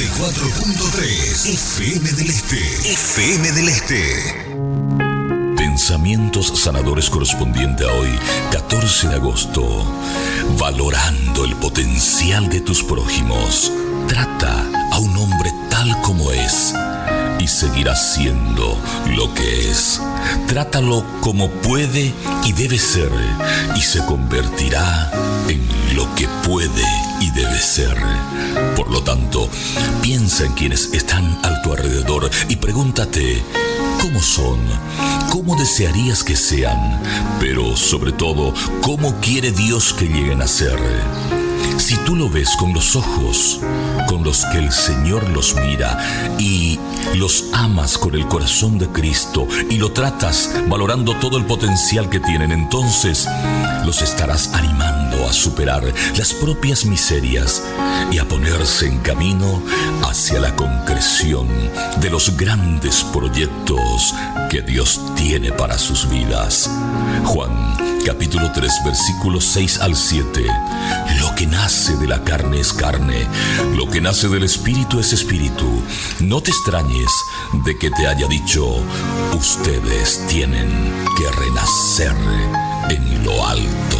94.3 FM del Este. FM del Este. Pensamientos sanadores correspondiente a hoy, 14 de agosto. Valorando el potencial de tus prójimos. Trata a un hombre tal como es y seguirá siendo lo que es. Trátalo como puede y debe ser y se convertirá en lo que puede y debe ser. Por lo tanto, piensa en quienes están a tu alrededor y pregúntate: ¿cómo son? ¿Cómo desearías que sean? Pero sobre todo, ¿cómo quiere Dios que lleguen a ser? Si tú lo ves con los ojos con los que el Señor los mira y los amas con el corazón de Cristo y lo tratas valorando todo el potencial que tienen, entonces los estarás animando a superar las propias miserias y a ponerse en camino hacia la concreción de los grandes proyectos que Dios tiene para sus vidas. Juan capítulo 3, versículos 6 al 7. Lo que nace de la carne es carne, lo que nace del espíritu es espíritu. No te extrañes de que te haya dicho: ustedes tienen que renacer en lo alto.